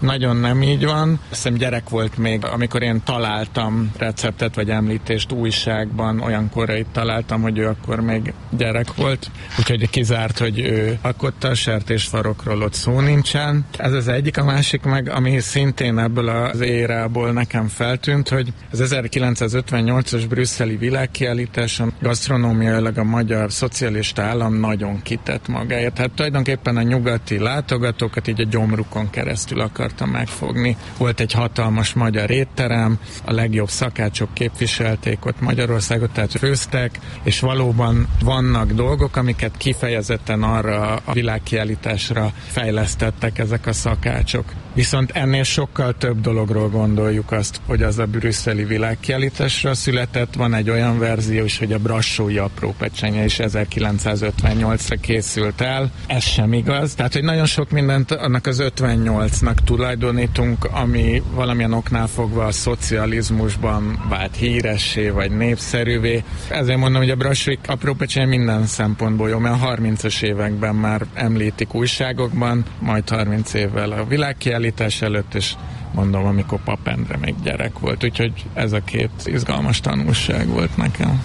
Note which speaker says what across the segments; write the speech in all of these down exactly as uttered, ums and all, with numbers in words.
Speaker 1: Nagyon nem így van. Azt hiszem gyerek volt még, amikor én találtam receptet vagy említést újságban, olyan korai találtam, hogy ő akkor még gyerek volt, úgyhogy kizárt, hogy ő alkotta, a sertésfarokról ott szó nincsen. Ez az egyik, a másik meg, ami szintén ebből az érából nekem feltűnt, hogy az ezerkilencszázötvennyolcas brüsszeli világkiállításon gasztronómiailag a magyar szocialista állam nagyon kitett magáért. Hát tulajdonképpen a nyugati látogatókat így a gyomrukon keresztül akarta megfogni. Volt egy hatalmas magyar étterem, a legjobb szakácsok képviselték ott Magyarországot, tehát főztek, és valóban vannak dolgok, amiket kifejezetten arra a világkiállításra fejlesztettek ezek a szakácsok. Viszont ennél sokkal több dologról gondoljuk azt, hogy az a brüsszeli világkiállításra született. Van egy olyan verzió is, hogy a brassói aprópecsenye is ezerkilencszázötvennyolcra készült el. Ez sem igaz. Tehát, hogy nagyon sok mindent annak az ötvennyolcnak tulajdonítunk, ami valamilyen oknál fogva a szocializmusban vált híressé vagy népszerűvé. Ezért mondom, hogy a brassói aprópecsenye minden szempontból jó, mert a harmincas években már említik újságokban, majd harminc évvel a világkiállítás előtt, és mondom, amikor Pap Endre még gyerek volt. Úgyhogy ez a két izgalmas tanulság volt nekem.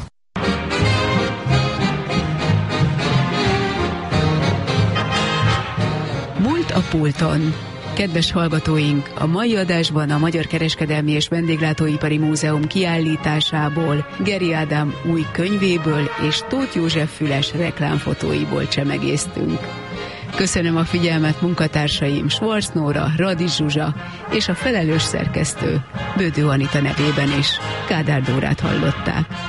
Speaker 2: Múlt a pulton. Kedves hallgatóink, a mai adásban a Magyar Kereskedelmi és Vendéglátóipari Múzeum kiállításából, Geri Ádám új könyvéből és Tóth József Füles reklámfotóiból csemegéztünk. Köszönöm a figyelmet munkatársaim Schwarz Nóra, Radics Zsuzsa és a felelős szerkesztő Bödő Anita nevében is. Kádár Dórát hallották.